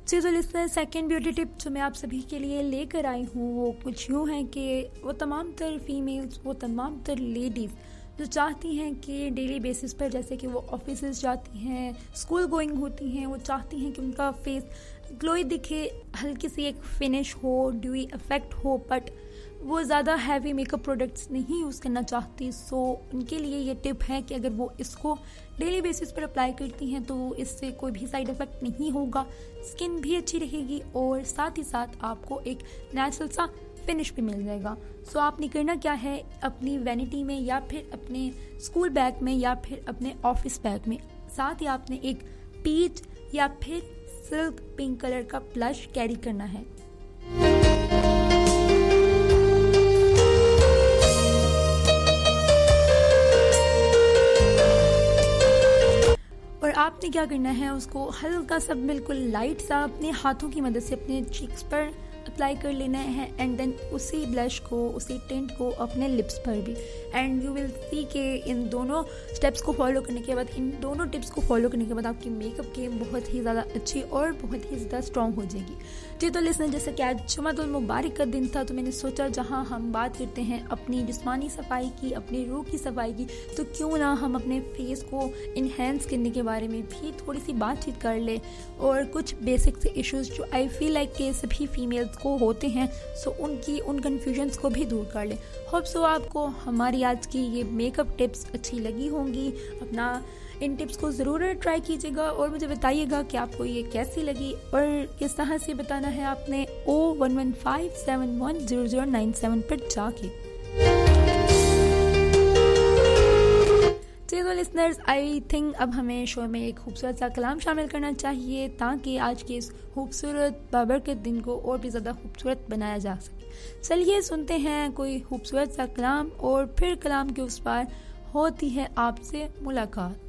जी तो listener, second beauty tip जो मैं आप सभी के लिए लेकर आई हूँ वो कुछ यूँ है कि वो तमाम तर फीमेल्स, वो तमाम तर लेडीज़ जो चाहती हैं कि डेली बेसिस पर, जैसे कि वो ऑफिस जाती हैं, स्कूल गोइंग होती हैं, वो चाहती हैं कि उनका फेस ग्लोई दिखे, हल्की सी एक फिनिश हो, ड्यूई इफेक्ट हो, बट वो ज़्यादा हैवी मेकअप प्रोडक्ट्स नहीं यूज़ करना चाहती। सो उनके लिए ये टिप है कि अगर वो इसको डेली बेसिस पर अप्लाई करती हैं तो इससे कोई भी साइड इफ़ेक्ट नहीं होगा, स्किन भी अच्छी रहेगी और साथ ही साथ आपको एक नेचुरल सा फिनिश भी मिल जाएगा। सो आपने करना क्या है, अपनी वैनिटी में या फिर अपने स्कूल बैग में या फिर अपने ऑफिस बैग में साथ ही आपने एक पीच या फिर सिल्क पिंक कलर का ब्लश कैरी करना है। और आपने क्या करना है, उसको हल्का सा बिल्कुल लाइट सा अपने हाथों की मदद से अपने चीक्स पर अप्लाई कर लेना है एंड देन उसी ब्लश को, उसी टिंट को अपने लिप्स पर भी। एंड यू विल सी कि इन दोनों स्टेप्स को फॉलो करने के बाद, इन दोनों टिप्स को फॉलो करने के बाद आपकी मेकअप गेम बहुत ही ज़्यादा अच्छी और बहुत ही ज़्यादा स्ट्रॉन्ग हो जाएगी। जी तो लिसनर, जैसे कि आज जुमातुल मुबारक का दिन था तो मैंने सोचा जहाँ हम बात करते हैं अपनी जिस्मानी सफाई की, अपनी रूह की सफाई की, तो क्यों ना हम अपने फेस को इन्हेंस करने के बारे में भी थोड़ी सी बातचीत कर ले और कुछ बेसिक से इश्यूज जो आई फील लाइक के सभी फीमेल्स को होते हैं, सो उन कन्फ्यूजन्स को भी दूर कर ले। होप सो आपको हमारी आज की ये मेकअप टिप्स अच्छी लगी होंगी। अपना इन टिप्स को ज़रूर ट्राई कीजिएगा और मुझे बताइएगा कि आपको ये कैसी लगी और किस तरह से बताना है आपने 0115710097 पर जाके। तो लिसनर्स, आई थिंक अब हमें शो में एक खूबसूरत सा कलाम शामिल करना चाहिए ताकि आज के इस खूबसूरत बाबरकत दिन को और भी ज़्यादा खूबसूरत बनाया जा सके। चलिए सुनते हैं कोई खूबसूरत सा कलाम और फिर कलाम के उस पार होती है आपसे मुलाकात।